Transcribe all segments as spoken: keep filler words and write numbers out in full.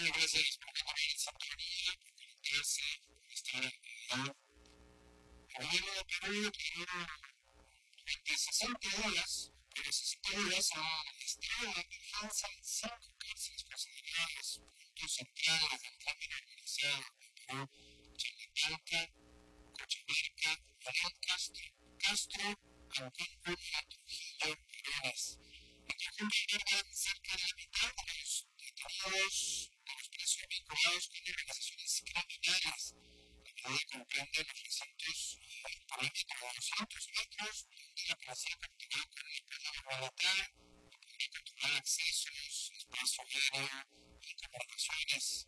gracias por tener en sintonía, por conectarse, por estar ahí. El gobierno de Perú tiene durante sesenta días, pero sesenta días ha estado de emergencia en cinco cárceles procedurales, puntos centrales del término organizado en Perú: Chinatalca, Cochabamba, Julián Castro, Castro, Ancón, Julia, Trujillo, Perones. En conjunto albergan cerca de la mitad de los detenidos, de los presos vinculados con organizaciones criminales. La medida comprende los recintos por un perímetro de doscientos metros, donde la policía continuó con el apoyo militar, podría controlar accesos, espacio aéreo y comunicaciones.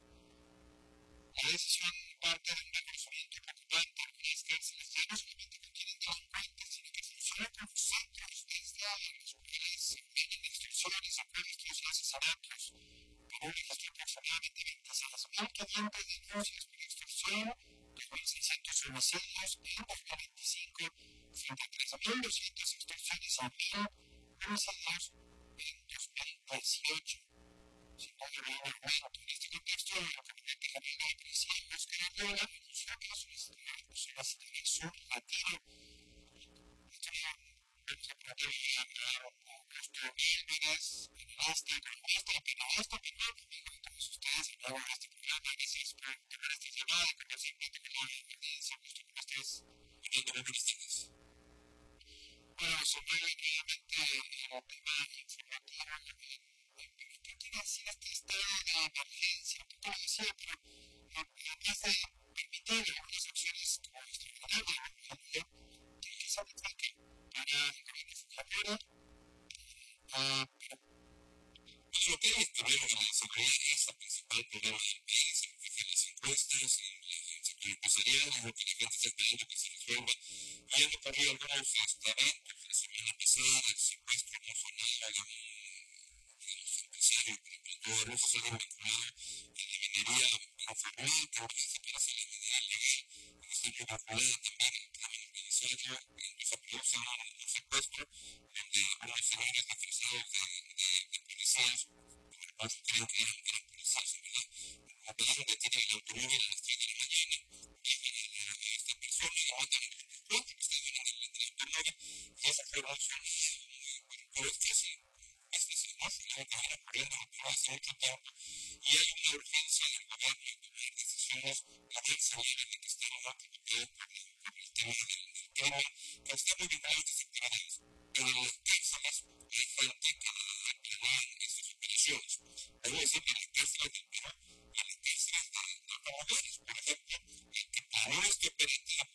La decisión parte de un reconocimiento preocupante. Algunas cárceles ya no solamente contienen delincuentes, sino que funcionan como centros desde los cuales se ordenan extorsiones, secuestros y asesinatos. Perú registró aproximadamente veintiséis mil quinientas denuncias por extorsión, dos mil seiscientos homicidios en dos mil veinticinco, frente a trece mil doscientas extorsiones y mil homicidios en dos mil dieciocho. Sin duda hay un aumento. En este contexto, el comandante general de la policía, Óscar Arriola, anunció que solicitará su retiro. Esto vamos a preguntarle a Augusto Álvarez, analista, economista, periodista, perdón, amigo de todos ustedes, a lo largo de este programa. Gracias por tomar esta llamada y conversar con la audiencia. Augusto, ¿cómo estás? Muy bien, buenas tardes. Bueno, sobre nuevamente el tema informativo. ¿Qué quiere decir este estado de emergencia? Un poco lo decía, pero además de permitir algunas acciones como extraordinarias, que quizá no creo que para el gobierno fujimori, ah, pero pues lo que hay es problema de la seguridad, es el principal problema del país, se fijan las encuestas, el sector empresarial, es lo que la gente está esperando que se resuelva. Y han ocurrido algunos eventos la semana pasada, el secuestro no sonado de un empresario que emprendedor ruso, se han vinculado en la minería informal, también se parece a la minería legal, y está vinculada también al crimen organizado, en esa produce un secuestro donde unos señores disfrazados de, de, de policías, por lo cual creen que eran, eran policías, ¿verdad? Un plan detiene el automóvil a las tres de la mañana, llegan a, a esta persona y matan a los cuatro que estaban en el, en el automóvil, y esa fue una zona, pero es que sí, es que sí, no se le viene ocurriendo hace mucho tiempo, y hay una urgencia del gobierno en tomar decisiones que ya señalan de que estamos muy preocupados por, por el tema del, del crimen, que está muy vinculado a estas actividades. Pero en las cárceles hay gente que planean estas operaciones. Debo decir que en las cárceles de